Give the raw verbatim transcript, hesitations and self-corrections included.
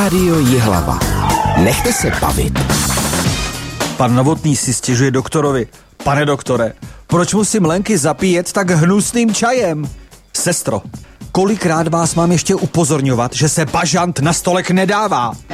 Rádio Jihlava. Nechte se bavit. Pan Novotný si stěžuje doktorovi. Pane doktore, proč musím Lenky zapíjet tak hnusným čajem? Sestro, kolikrát vás mám ještě upozorňovat, že se bažant na stolek nedává?